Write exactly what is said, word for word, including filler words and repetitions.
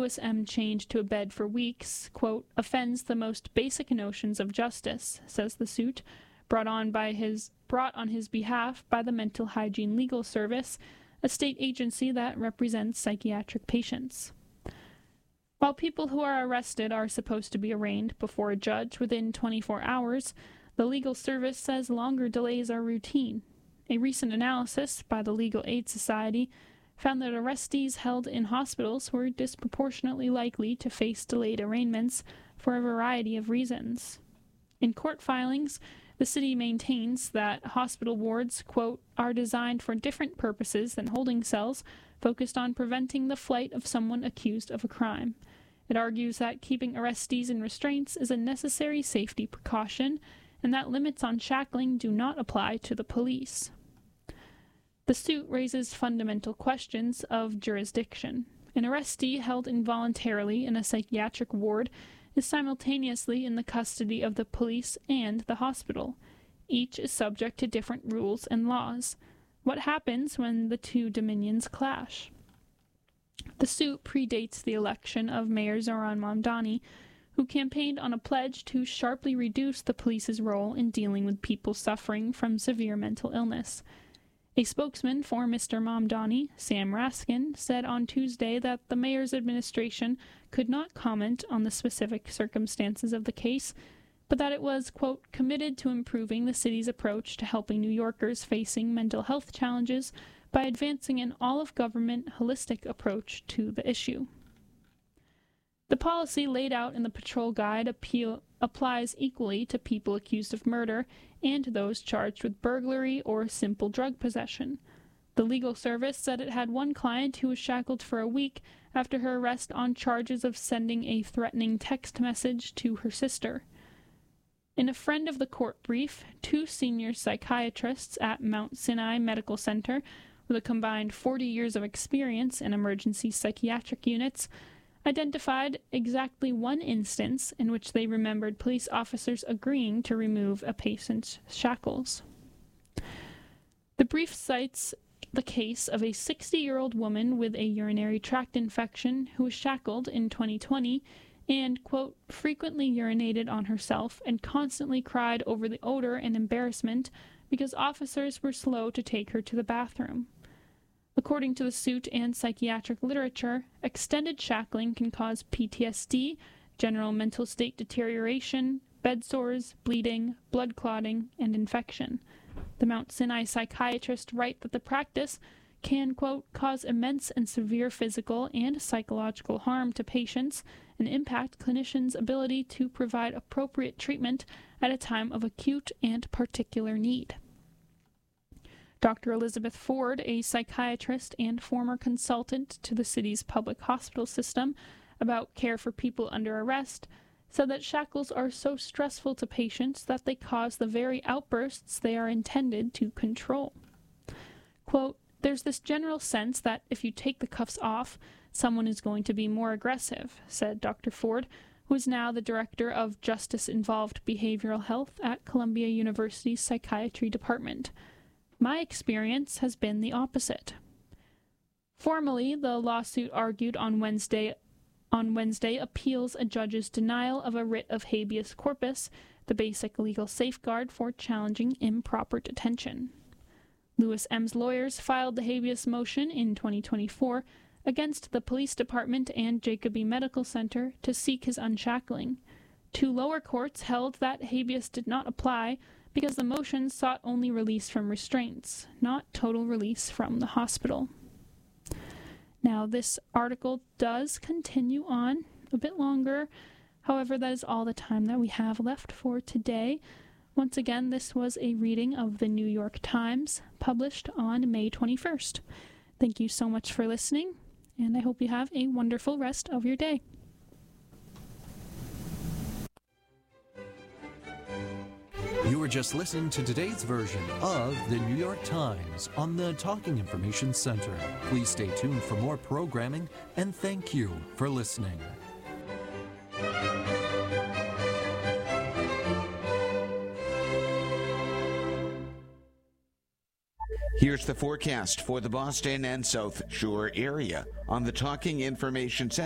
Louis M. chained to a bed for weeks, quote, offends the most basic notions of justice, says the suit, brought on by his brought on his behalf by the Mental Hygiene Legal Service, a state agency that represents psychiatric patients. While people who are arrested are supposed to be arraigned before a judge within twenty-four hours, the legal service says longer delays are routine. A recent analysis by the Legal Aid Society found that arrestees held in hospitals were disproportionately likely to face delayed arraignments for a variety of reasons. In court filings, the city maintains that hospital wards, quote, are designed for different purposes than holding cells focused on preventing the flight of someone accused of a crime. It argues that keeping arrestees in restraints is a necessary safety precaution, and that limits on shackling do not apply to the police. The suit raises fundamental questions of jurisdiction. An arrestee held involuntarily in a psychiatric ward is simultaneously in the custody of the police and the hospital. Each is subject to different rules and laws. What happens when the two dominions clash? The suit predates the election of Mayor Zoran Mamdani, who campaigned on a pledge to sharply reduce the police's role in dealing with people suffering from severe mental illness. A spokesman for Mister Mamdani, Sam Raskin, said on Tuesday that the mayor's administration could not comment on the specific circumstances of the case, but that it was, quote, committed to improving the city's approach to helping New Yorkers facing mental health challenges by advancing an all-of-government holistic approach to the issue. The policy laid out in the patrol guide appeal, applies equally to people accused of murder and to those charged with burglary or simple drug possession. The legal service said it had one client who was shackled for a week after her arrest on charges of sending a threatening text message to her sister. In a friend of the court brief, two senior psychiatrists at Mount Sinai Medical Center, with a combined forty years of experience in emergency psychiatric units, identified exactly one instance in which they remembered police officers agreeing to remove a patient's shackles. The brief cites the case of a sixty-year-old woman with a urinary tract infection who was shackled in twenty twenty and, quote, frequently urinated on herself and constantly cried over the odor and embarrassment because officers were slow to take her to the bathroom. According to the suit and psychiatric literature, extended shackling can cause P T S D, general mental state deterioration, bed sores, bleeding, blood clotting, and infection. The Mount Sinai psychiatrists write that the practice can, quote, cause immense and severe physical and psychological harm to patients and impact clinicians' ability to provide appropriate treatment at a time of acute and particular need. Doctor Elizabeth Ford, a psychiatrist and former consultant to the city's public hospital system about care for people under arrest, said that shackles are so stressful to patients that they cause the very outbursts they are intended to control. Quote, there's this general sense that if you take the cuffs off, someone is going to be more aggressive, said Doctor Ford, who is now the director of justice-involved behavioral health at Columbia University's psychiatry department. My experience has been the opposite. Formally, the lawsuit argued on Wednesday on Wednesday appeals a judge's denial of a writ of habeas corpus, the basic legal safeguard for challenging improper detention. Louis M.'s lawyers filed the habeas motion in twenty twenty-four against the police department and Jacobi Medical Center to seek his unshackling. Two lower courts held that habeas did not apply because the motion sought only release from restraints, not total release from the hospital. Now, this article does continue on a bit longer. However, that is all the time that we have left for today. Once again, this was a reading of the New York Times, published on May twenty-first. Thank you so much for listening, and I hope you have a wonderful rest of your day. You were just listening to today's version of the New York Times on the Talking Information Center. Please stay tuned for more programming, and thank you for listening. Here's the forecast for the Boston and South Shore area on the Talking Information Center.